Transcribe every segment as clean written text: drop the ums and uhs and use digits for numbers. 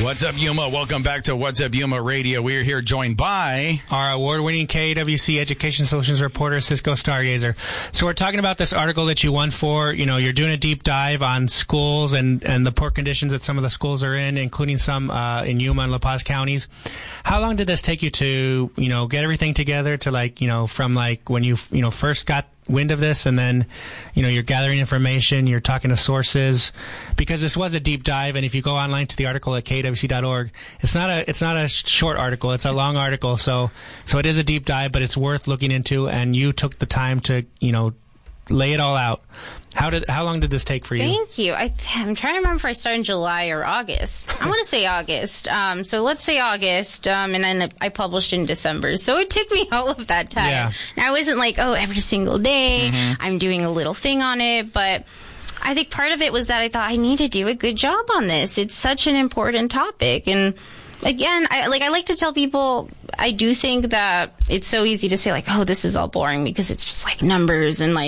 What's up, Yuma? Welcome back to What's Up, Yuma Radio. We're here joined by our award-winning KWC Education Solutions reporter, Cisco Stargazer. So we're talking about this article that you won for. You know, you're doing a deep dive on schools and the poor conditions that some of the schools are in, including some in Yuma and La Paz counties. How long did this take you to, get everything together to from when you first got wind of this, and then you're gathering information, you're talking to sources, because this was a deep dive, and if you go online to the article at kwc.org, it's not a short article, it's a long article, so it is a deep dive, but it's worth looking into, and you took the time to lay it all out. How long did this take for you? Thank you. I'm trying to remember if I started in July or August. I want to say August. So let's say August, and then I published in December. So it took me all of that time. Yeah. Now, I wasn't every single day I'm doing a little thing on it, but I think part of it was that I thought I need to do a good job on this. It's such an important topic, and again, I like to tell people, I do think that it's so easy to say this is all boring because it's just numbers and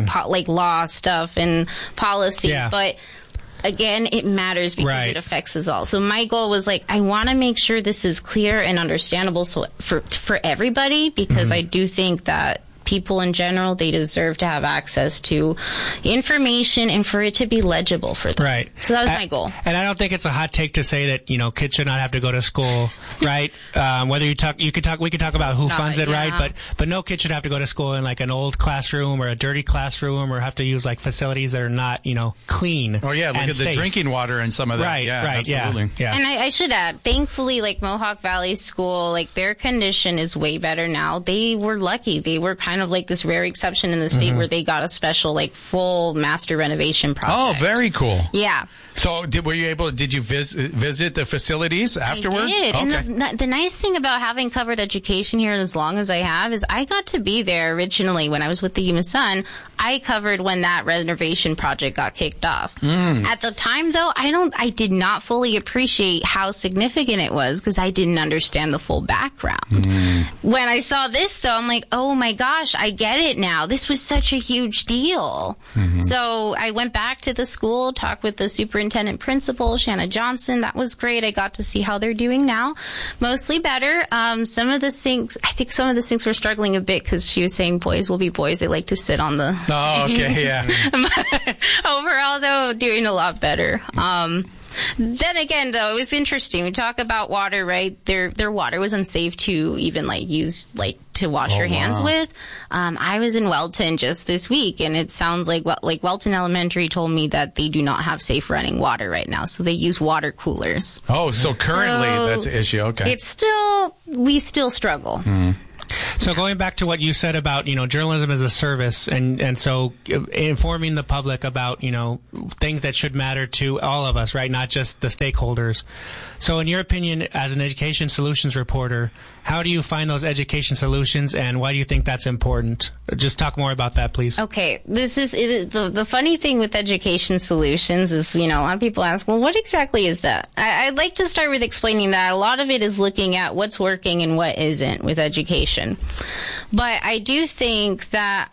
law stuff and policy. Yeah. But again, it matters because right. It affects us all. So my goal was I want to make sure this is clear and understandable for everybody, because I do think that people in general, they deserve to have access to information and for it to be legible for them. Right. So that was my goal. And I don't think it's a hot take to say that, kids should not have to go to school, right? Whether we could talk about who funds it, right? But no kid should have to go to school in an old classroom or a dirty classroom, or have to use facilities that are not, clean. Oh yeah, look at safe. the drinking water and some of that. Right, yeah, right, absolutely. Yeah. And I should add, thankfully, Mohawk Valley School, their condition is way better now. They were lucky. They were kind of this rare exception in the state where they got a special full master renovation project. Oh, very cool. Yeah. So did you visit the facilities afterwards? I did. Okay. And the nice thing about having covered education here as long as I have is I got to be there originally when I was with the Yuma Sun. I covered when that renovation project got kicked off. At the time, though, I did not fully appreciate how significant it was because I didn't understand the full background. When I saw this, though, I'm like, oh my gosh, I get it now. This was such a huge deal. So I went back to the school, talked with the superintendent principal, Shanna Johnson. That was great. I got to see how they're doing now. Mostly better. Some of the sinks were struggling a bit because she was saying boys will be boys. They like to sit on the sinks. Oh, okay, yeah. But overall, though, doing a lot better. Then again, though, it was interesting. We talk about water, right? Their water was unsafe to even use to wash your hands with. I was in Welton just this week, and it sounds like Welton Elementary told me that they do not have safe running water right now, so they use water coolers. Oh, so currently that's an issue. Okay, we still struggle. So going back to what you said about, journalism as a service, and so informing the public about, things that should matter to all of us, right? Not just the stakeholders. So in your opinion, as an education solutions reporter, how do you find those education solutions, and why do you think that's important? Just talk more about that, please. Okay. This is the funny thing with education solutions is, a lot of people ask, well, what exactly is that? I'd like to start with explaining that a lot of it is looking at what's working and what isn't with education. But I do think that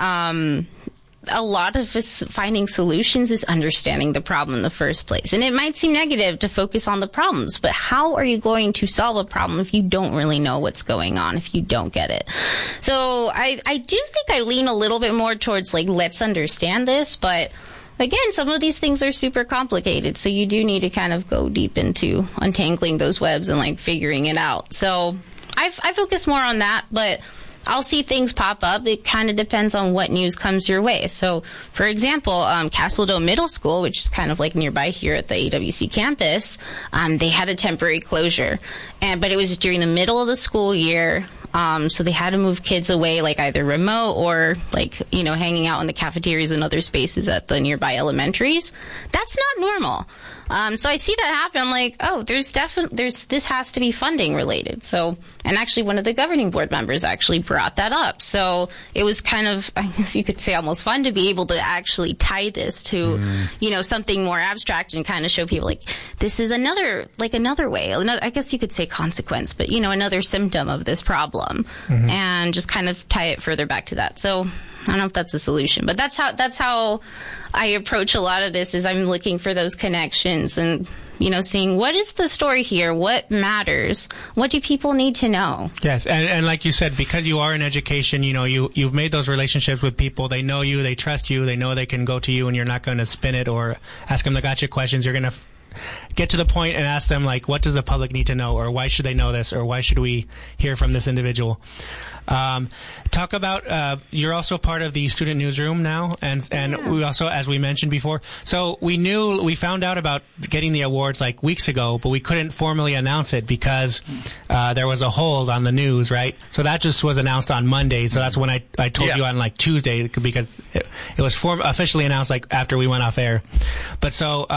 a lot of finding solutions is understanding the problem in the first place. And it might seem negative to focus on the problems, but how are you going to solve a problem if you don't really know what's going on, if you don't get it? So I do think I lean a little bit more towards let's understand this, but again, some of these things are super complicated, so you do need to kind of go deep into untangling those webs and figuring it out. So I focus more on that, but I'll see things pop up. It kind of depends on what news comes your way. So, for example, Castle Dome Middle School, which is kind of nearby here at the AWC campus, they had a temporary closure, but it was during the middle of the school year. So they had to move kids away, either remote or hanging out in the cafeterias and other spaces at the nearby elementaries. That's not normal. So I see that happen. I'm like, oh, this has to be funding related. So, and actually one of the governing board members actually brought that up. So it was kind of, I guess you could say almost fun to be able to actually tie this to, something more abstract and kind of show people this is another way, I guess you could say consequence, but another symptom of this problem, and just kind of tie it further back to that. So I don't know if that's a solution, but that's how I approach a lot of this, is I'm looking for those connections and, seeing what is the story here? What matters? What do people need to know? Yes. And like you said, because you are in education, you've made those relationships with people. They know you, they trust you, they know they can go to you and you're not going to spin it or ask them the gotcha questions. You're going to get to the point and ask them, like, what does the public need to know, or why should they know this, or why should we hear from this individual? Talk about, you're also part of the student newsroom now, and we also, as we mentioned before, so we found out about getting the awards like weeks ago, but we couldn't formally announce it because there was a hold on the news, right? So that just was announced on Monday, so that's when I told you on like Tuesday, because it was officially announced like after we went off air. But so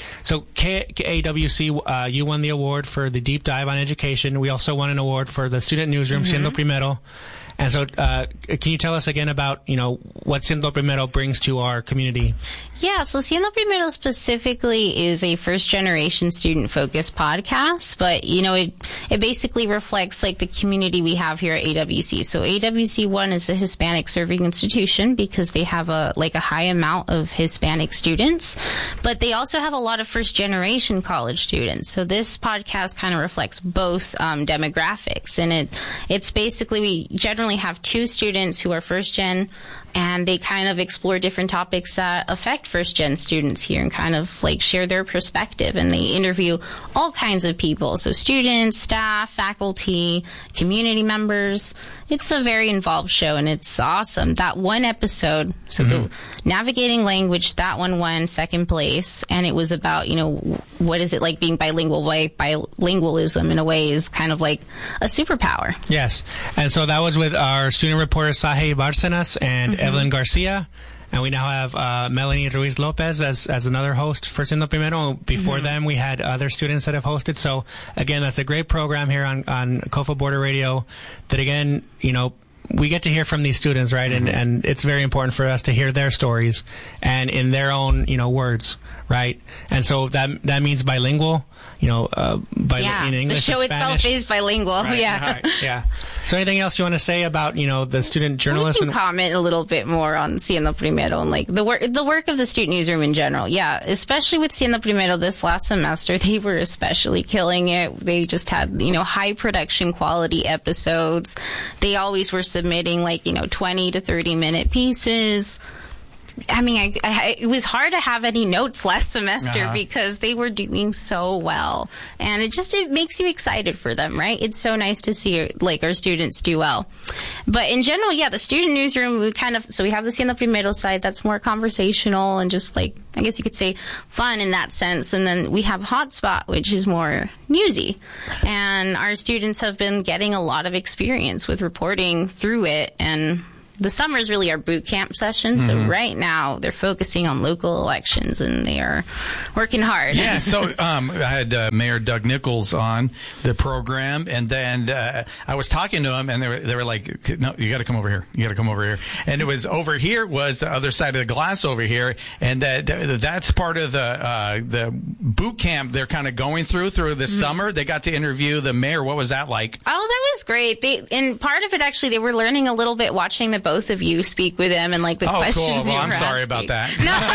KAWC, you won the award for the deep dive on education. We also won an award for the student newsroom, Siendo Primero. And so, can you tell us again about, what Siendo Primero brings to our community? Yeah, so Siendo Primero specifically is a first-generation student-focused podcast, but, it basically reflects, like, the community we have here at AWC. So AWC 1 is a Hispanic-serving institution because they have a high amount of Hispanic students, but they also have a lot of first-generation college students. So this podcast kind of reflects both demographics, and it's basically, we generally have 2 students who are first-gen, and they kind of explore different topics that affect first-gen students here and kind of like share their perspective. And they interview all kinds of people. So students, staff, faculty, community members. It's a very involved show, and it's awesome. That one episode, so the navigating language, that one won second place. And it was about, what is it like being bilingual? Bilingualism in a way is kind of like a superpower. Yes. And so that was with our student reporter, Sahe Barcenas and Evelyn Garcia. And we now have Melanie Ruiz Lopez as another host for Siendo Primero. Before them, we had other students that have hosted. So, again, that's a great program here on COFA Border Radio that, again, we get to hear from these students, right? And it's very important for us to hear their stories and in their own, words, right? And so that means bilingual, in English. The show itself is bilingual. Right. Yeah. Right. Yeah. So anything else you want to say about, the student journalists? We can comment a little bit more on Siendo Primero and like the work of the student newsroom in general. Yeah. Especially with Siendo Primero this last semester, they were especially killing it. They just had, high production quality episodes. They always were submitting 20 to 30 minute pieces. I mean, it was hard to have any notes last semester because they were doing so well. And it makes you excited for them, right? It's so nice to see, our students do well. But in general, the student newsroom, we have the Siendo Primero side that's more conversational and just I guess you could say fun in that sense. And then we have Hotspot, which is more newsy. And our students have been getting a lot of experience with reporting through it, and the summer is really our boot camp session. So right now they're focusing on local elections and they are working hard. Yeah. So I had Mayor Doug Nichols on the program, and then I was talking to him, and they were like, "No, you got to come over here. You got to come over here." And it was over here was the other side of the glass over here, and that's part of the boot camp they're kind of going through this summer. They got to interview the mayor. What was that like? Oh, that was great. And part of it actually, they were learning a little bit watching both of you speak with them and the questions cool. Well, you were I'm sorry asking. about that.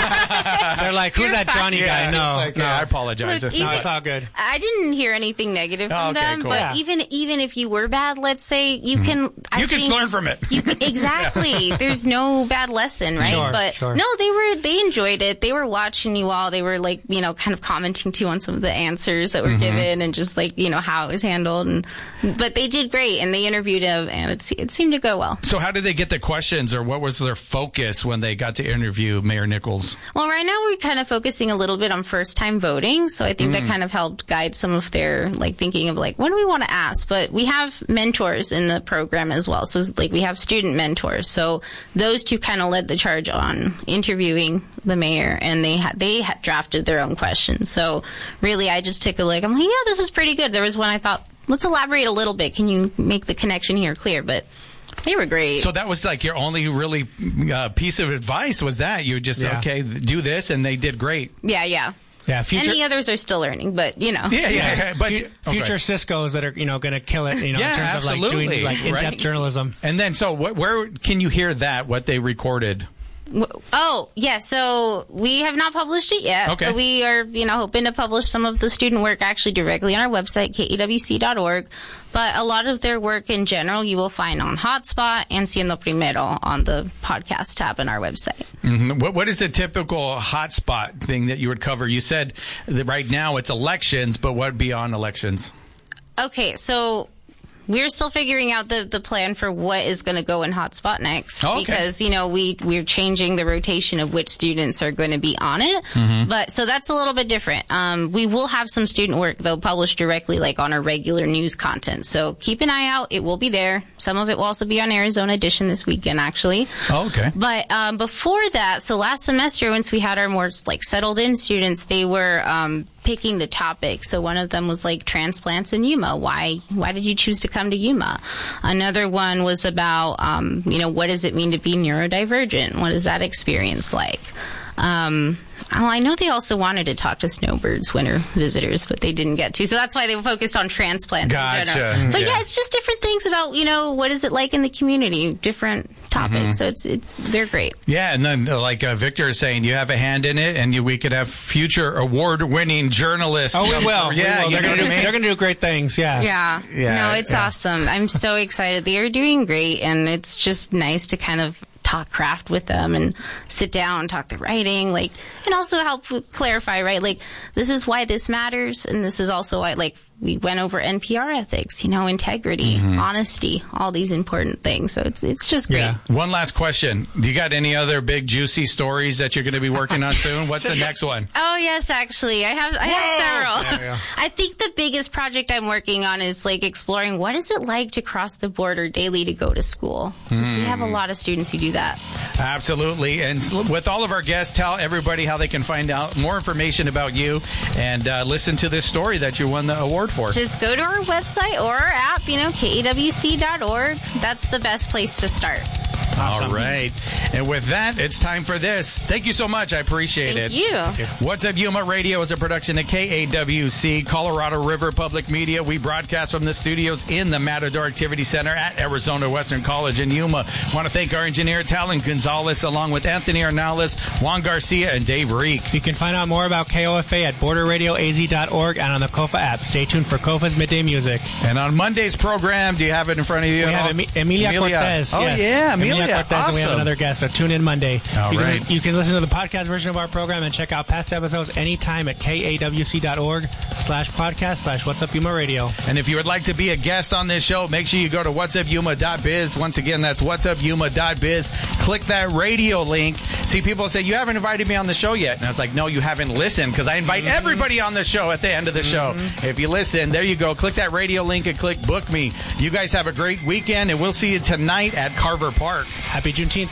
No. They're like, who's that Johnny guy? No, I apologize. Look, no, it's all good. I didn't hear anything negative from them, cool. but even if you were bad, let's say, you can... You can learn from it. Exactly. There's no bad lesson, right? Sure. No, they enjoyed it. They were watching you all. They were kind of commenting too on some of the answers that were given and just how it was handled. But they did great, and they interviewed him, and it seemed to go well. So how did they get the questions, or what was their focus when they got to interview Mayor Nichols? Well, right now we're kind of focusing a little bit on first-time voting, so I think that kind of helped guide some of their thinking of what do we want to ask. But we have mentors in the program as well, so we have student mentors. So those two kind of led the charge on interviewing the mayor, and they had drafted their own questions. So really, I just took a look. I'm like, yeah, this is pretty good. There was one I thought, let's elaborate a little bit. Can you make the connection here clear? But they were great. So that was your only really piece of advice was that you just, okay, do this, and they did great. Yeah. Yeah, any others are still learning, but Yeah. But future Cisco's that are going to kill it. In terms absolutely. of doing in-depth journalism. And then, so where can you hear that? What they recorded? Oh, yeah. So we have not published it yet. Okay. But we are, hoping to publish some of the student work actually directly on our website, kawc.org. But a lot of their work in general, you will find on Hotspot and Siendo Primero on the podcast tab on our website. Mm-hmm. What is the typical hotspot thing that you would cover? You said that right now it's elections, but what beyond elections? Okay, so we're still figuring out the plan for what is going to go in Hotspot next. Oh, okay. Because, we're changing the rotation of which students are going to be on it. Mm-hmm. But so that's a little bit different. We will have some student work, though, published directly on our regular news content. So keep an eye out. It will be there. Some of it will also be on Arizona Edition this weekend, actually. Oh, okay. But before that, so last semester, once we had our more settled in students, they were picking the topic. So one of them was transplants in Yuma. Why did you choose to come to Yuma? Another one was about, what does it mean to be neurodivergent? What is that experience like? I know they also wanted to talk to snowbirds, winter visitors, but they didn't get to. So that's why they focused on transplants in general. But yeah, it's just different things about, what is it like in the community, different topics. Mm-hmm. So they're great. Yeah, and then Victor is saying, you have a hand in it, and we could have future award-winning journalists. Oh, we will. Yeah, they're going to do great things. Yeah. Yeah. No, it's awesome. I'm so excited. They are doing great, and it's just nice to kind of talk craft with them and sit down and talk the writing, and also help clarify, right? This is why this matters, and this is also why, we went over NPR ethics, integrity, honesty, all these important things. So it's just great. Yeah. One last question. Do you got any other big juicy stories that you're going to be working on soon? What's the next one? Oh, yes, actually. I have several. I think the biggest project I'm working on is exploring what is it like to cross the border daily to go to school. Because we have a lot of students who do that. Absolutely. And with all of our guests, tell everybody how they can find out more information about you and listen to this story that you won the award for. Just go to our website or our app, kawc.org. That's the best place to start. Awesome. All right. And with that, it's time for this. Thank you so much. I appreciate it. Thank you. What's Up Yuma Radio is a production of KAWC, Colorado River Public Media. We broadcast from the studios in the Matador Activity Center at Arizona Western College in Yuma. I want to thank our engineer, Talon Gonzalez, along with Anthony Arnales, Juan Garcia, and Dave Reek. You can find out more about KOFA at borderradioaz.org and on the KOFA app. Stay tuned for KOFA's Midday Music. And on Monday's program, do you have it in front of you? We have Emilia Cortez. Oh, yes. yeah, Emilia Cortez, awesome. And we have another guest, so tune in Monday. All right. You can listen to the podcast version of our program and check out past episodes anytime at kawc.org/podcast/What's Up Yuma Radio. And if you would like to be a guest on this show, make sure you go to whatsupyuma.biz. Once again, that's whatsupyuma.biz. Click that radio link. See, people say, you haven't invited me on the show yet. And I was like, no, you haven't listened, because I invite everybody on the show at the end of the show. If you listen, there you go. Click that radio link and click book me. You guys have a great weekend, and we'll see you tonight at Carver Park. Happy Juneteenth.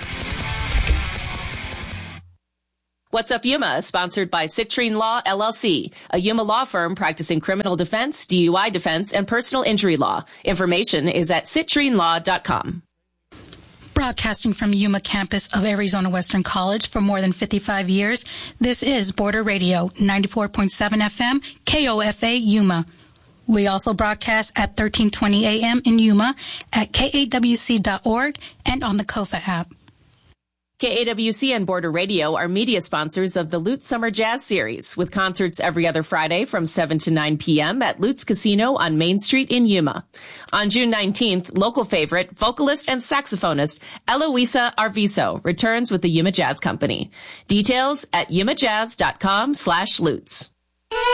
What's Up Yuma is sponsored by Citrine Law, LLC, a Yuma law firm practicing criminal defense, DUI defense, and personal injury law. Information is at citrinelaw.com. Broadcasting from Yuma campus of Arizona Western College for more than 55 years, this is Border Radio, 94.7 FM, KOFA Yuma. We also broadcast at 1320 AM in Yuma, at kawc.org, and on the KOFA app. KAWC and Border Radio are media sponsors of the Lutz Summer Jazz Series, with concerts every other Friday from 7 to 9 p.m. at Lutz Casino on Main Street in Yuma. On June 19th, local favorite, vocalist and saxophonist Eloisa Arvizo returns with the Yuma Jazz Company. Details at yumajazz.com/Lutz.